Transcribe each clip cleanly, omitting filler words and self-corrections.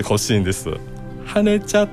ってほしいんです。跳ねちゃって、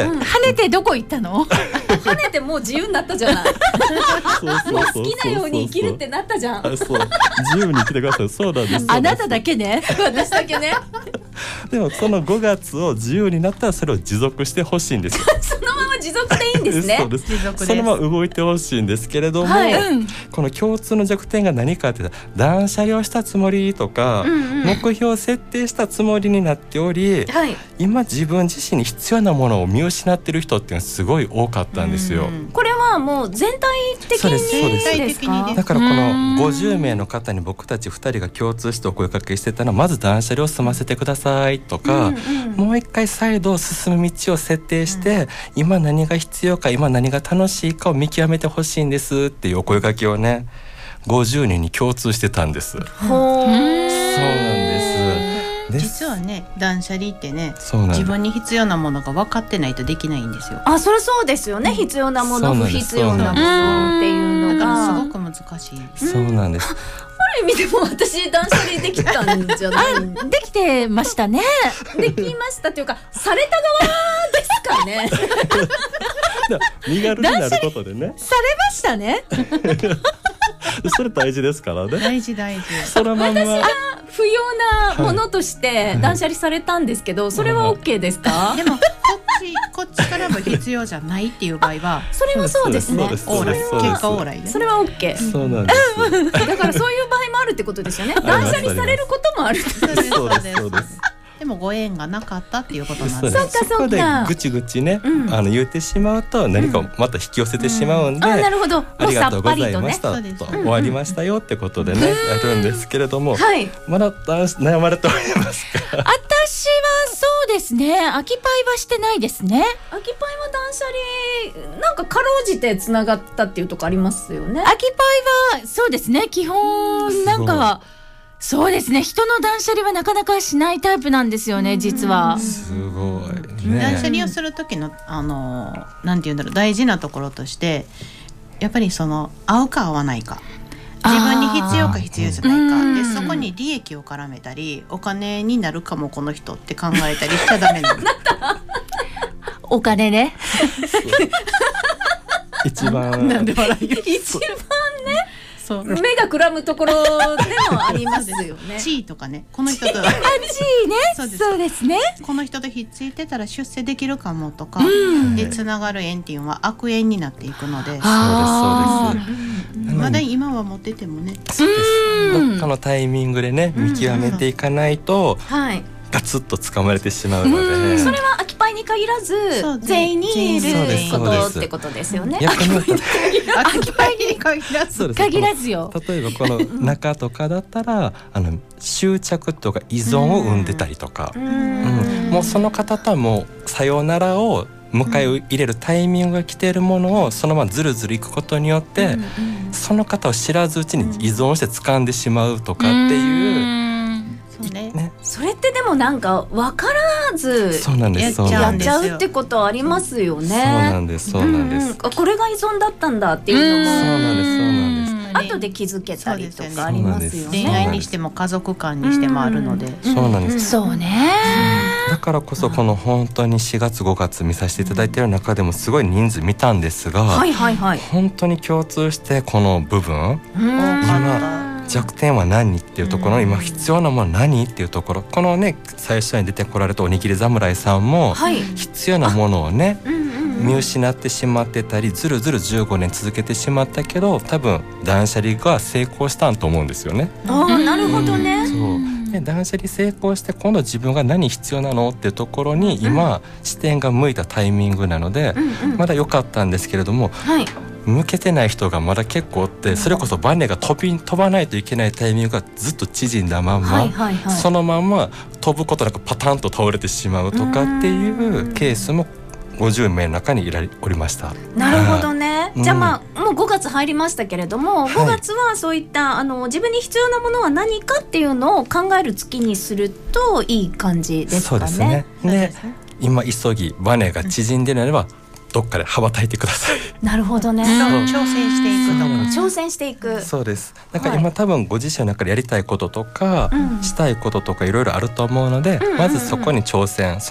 跳ねてどこ行ったの？ 跳ねてもう自由になったじゃない。もう好きなように生きるってなったじゃん。 そう自由に生きてください。そうなんです。 あなただけね。 私だけね。 でもその5月を自由になったらそれを持続してほしいんですよ。 そのまま持続でいいんですね。 そうです。 持続です。 そのまま動いてほしいんですけれども、 はいこの共通の弱点が何かって言ったら、断捨離をしたつもりとか、目標を設定したつもりになっており、 はい、 今自分自身に必要なものを見失ってる人っていうのはすごい多かったんですよ。 これはもう全体的にですか？ だからこの50名の方に僕たち2人が共通してお声かけしてたのは、まず断捨離を済ませてくださいとか、もう一回再度進む道を設定して、今何が必要か、今何が楽しいかを見極めてほしいんですっていうお声かけをね、50人に共通してたんです。そうなんです。 実はね、断捨離ってね、自分に必要なものが分かってないとできないんですよ。 あ、それそうですよね。必要なもの、不必要なものっていうのがすごく難しい。 そうなんです。 ある意味でも私断捨離できたんじゃない？ できてましたね。 できましたっていうか、された側ですかね。 身軽になることでね。 されましたね。 それ大事ですからね。 大事。 そのまま私が不要なものとして断捨離されたんですけど、それは OK ですか？ でもこっちからも必要じゃないっていう場合は、 それはそうですね。 オーライ、結果オーライね。 それは OK。 そうなんです。 だからそういう場合もあるってことですよね。断捨離されることもある。 そうです。 でもご縁がなかったっていうことなんです。 そこでぐちぐちね、言ってしまうと何かまた引き寄せてしまうんで、 なるほど。 ありがとうございましたと終わりましたよってことでね、やるんですけれども、まだ悩まれておりますか？ 私はそうですね、秋パイはしてないですね。 秋パイは断捨離なんかかろうじてつながったっていうとこありますよね。 秋パイはそうですね、基本なんかそうですね、人の断捨離はなかなかしないタイプなんですよね、実は。 すごいね。 断捨離をする時のなんていうんだろう、大事なところとして、やっぱりその合うか合わないか、自分に必要か必要じゃないかで、そこに利益を絡めたり、お金になるかもこの人って考えたりしちゃダメなの。 お金ね。 一番なんで笑い？ 一番ね。目がくらむところでもありますよね。 地位とかね、この人と地位ね、そうですね。 この人とひっついてたら出世できるかもとか、でつながる縁っていうのは悪縁になっていくので、そうです。まだ今は持っててもね、 そうです。どっかのタイミングでね、見極めていかないと、ガツッと掴まれてしまうので、 それは秋パイに限らず全員に言えることってことですよね。 秋パイに限らずよ。 例えばこの中とかだったら執着とか依存を生んでたりとか、もうその方とはもうさようならを迎え入れるタイミングが来ているものをそのままずるずるいくことによって、その方を知らずうちに依存して掴んでしまうとかっていう。 それってでもなんか分からずやっちゃうってことありますよね。そうなんです。 これが依存だったんだっていうのも、 そうなんです。 後で気づけたりとかありますよね。 恋愛にしても家族間にしてもあるので、 そうなんです。 そうね。 だからこそこの本当に4月5月見させていただいている中でもすごい人数見たんですが、本当に共通してこの部分、今弱点は何っていうところ、今必要なもの何っていうところ、このね最初に出てこられたおにぎり侍さんも必要なものをね見失ってしまってたり、ずるずる15年続けてしまったけど、多分断捨離が成功したんと思うんですよね。 なるほどね。 そうで、断捨離成功して今度自分が何必要なのっていうところに今視点が向いたタイミングなので、まだ良かったんですけれども、向けてない人がまだ結構って、それこそバネが飛ばないといけないタイミングがずっと縮んだまんま、そのまま飛ぶことなくパタンと倒れてしまうとかっていうケースも50名の中におりました。 なるほどね。じゃあもう5月入りましたけれども、5月はそういった自分に必要なものは何かっていうのを考える月にするといい感じですかね。 そうですね。で、今急ぎバネが縮んでなればどっかで羽ばたいてください。 なるほどね。 挑戦していくと思う。 挑戦していく。 そうです。だから今多分ご自身の中でやりたいこととか、したいこととかいろいろあると思うので、まずそこに挑戦。